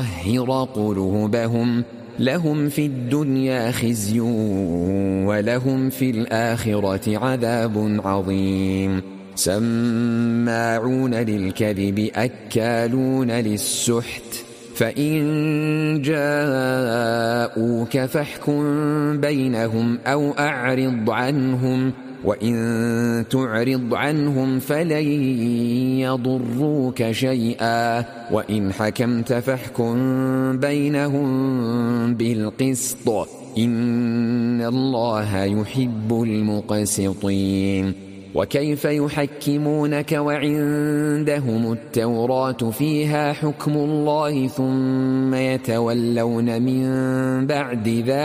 ليطهر قلوبهم لهم في الدنيا خزي ولهم في الآخرة عذاب عظيم سماعون للكذب أكالون للسحت فإن جاءوك فاحكم بينهم أو أعرض عنهم وإن تعرض عنهم فلن يضروك شيئا وإن حكمت فاحكم بينهم بالقسط إن الله يحب المقسطين وكيف يحكمونك وعندهم التوراة فيها حكم الله ثم يتولون من بعد ذلك